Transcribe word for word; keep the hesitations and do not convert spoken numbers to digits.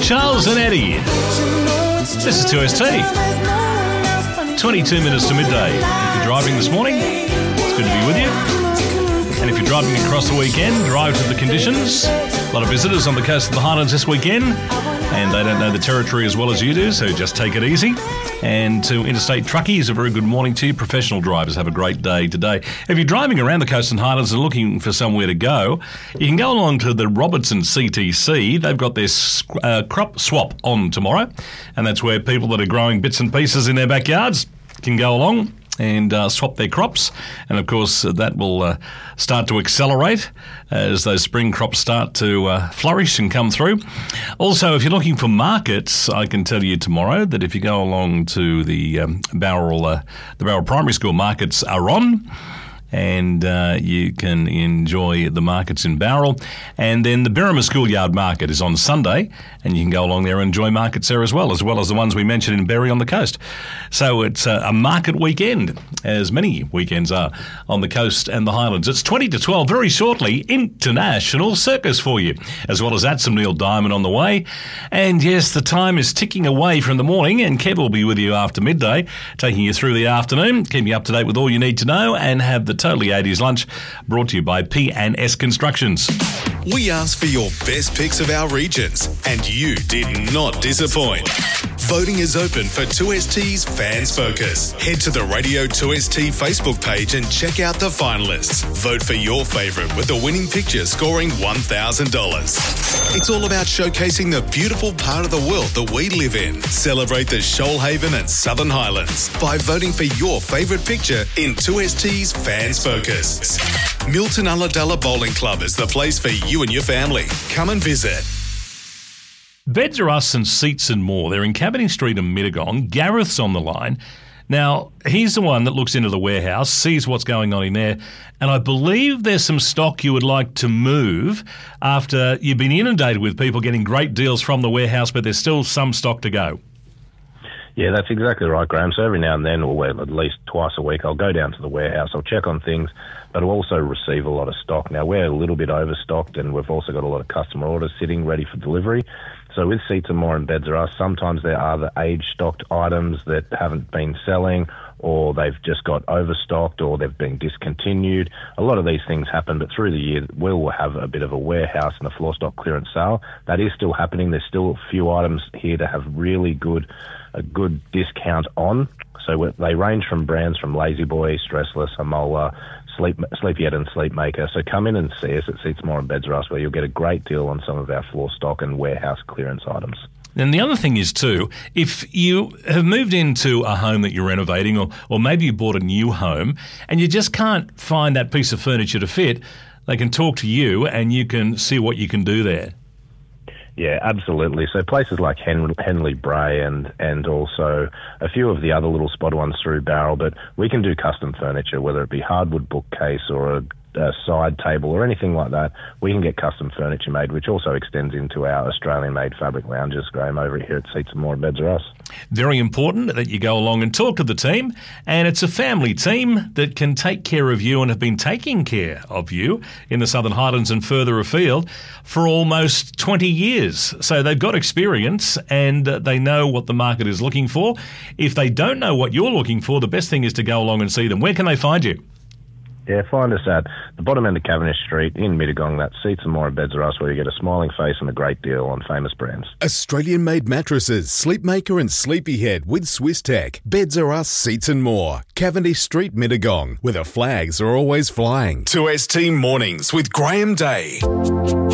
Charles and Eddie. This is two S T. twenty-two minutes to midday. If you're driving this morning, it's good to be with you. And if you're driving across the weekend, drive to the conditions. A lot of visitors on the coast of the Highlands this weekend, and they don't know the territory as well as you do, so just take it easy. And to interstate truckies, a very good morning to you. Professional drivers, have a great day today. If you're driving around the coast and Highlands and looking for somewhere to go, you can go along to the Robertson C T C. They've got their uh, crop swap on tomorrow, and that's where people that are growing bits and pieces in their backyards can go along and uh, swap their crops. And, of course, uh, that will uh, start to accelerate as those spring crops start to uh, flourish and come through. Also, if you're looking for markets, I can tell you tomorrow that if you go along to the um, Bowral, uh, the Bowral Primary School, markets are on, and uh, you can enjoy the markets in Bowral. And then the Birrima Schoolyard Market is on Sunday, and you can go along there and enjoy markets there as well, as well as the ones we mentioned in Berry on the coast. So it's a, a market weekend, as many weekends are on the coast and the Highlands. It's twenty to twelve, very shortly, International Circus for you, as well as that, some Neil Diamond on the way. And yes, the time is ticking away from the morning, and Kev will be with you after midday, taking you through the afternoon, keeping you up to date with all you need to know, and have the Totally eighties lunch brought to you by P and S Constructions. We asked for your best picks of our regions, and you did not disappoint. Voting is open for two S T's Fans Focus. Head to the Radio two S T Facebook page and check out the finalists. Vote for your favourite with the winning picture scoring one thousand dollars. It's all about showcasing the beautiful part of the world that we live in. Celebrate the Shoalhaven and Southern Highlands by voting for your favourite picture in two S T's Fans Focus. Milton Ulladulla Bowling Club is the place for you and your family. Come and visit. Beds Are Us and Seats and More. They're in Cavendish Street in Mittagong. Gareth's on the line. Now, he's the one that looks into the warehouse, sees what's going on in there, and I believe there's some stock you would like to move after you've been inundated with people getting great deals from the warehouse, but there's still some stock to go. Yeah, that's exactly right, Graham. So every now and then, or at least twice a week, I'll go down to the warehouse, I'll check on things, but I'll also receive a lot of stock. Now, we're a little bit overstocked, and we've also got a lot of customer orders sitting ready for delivery. So with Seats and More and Beds Are Us, sometimes there are the age-stocked items that haven't been selling, or they've just got overstocked, or they've been discontinued. A lot of these things happen, but through the year, we'll have a bit of a warehouse and a floor stock clearance sale. That is still happening. There's still a few items here to have really good, a good discount on. So they range from brands from Lazy Boy, Stressless, Amola, Sleep, Sleepyhead and Sleepmaker. So come in and see us at Seats More and Beds Are Us, where you'll get a great deal on some of our floor stock and warehouse clearance items. And the other thing is too, if you have moved into a home that you're renovating, or, or maybe you bought a new home and you just can't find that piece of furniture to fit, they can talk to you and you can see what you can do there. Yeah, absolutely. So places like Hen- Henley Bray and, and also a few of the other little spot ones through Bowral, but we can do custom furniture, whether it be hardwood bookcase or a, a side table or anything like that. We can get custom furniture made, which also extends into our Australian-made fabric lounges, Graham, over here at Seats and More and Beds Are Us. Very important that you go along and talk to the team, and it's a family team that can take care of you and have been taking care of you in the Southern Highlands and further afield for almost twenty years. So they've got experience and uh, they know what the market is looking for. If they don't know what you're looking for, the best thing is to go along and see them. Where can they find you? Yeah, find us at the bottom end of Cavendish Street in Mittagong. That's Seats and More and Beds Are Us, where you get a smiling face and a great deal on famous brands. Australian-made mattresses, Sleepmaker and Sleepyhead with Swiss Tech. Beds Are Us, Seats and More. Cavendish Street, Mittagong, where the flags are always flying. two S T Mornings with Graham Day.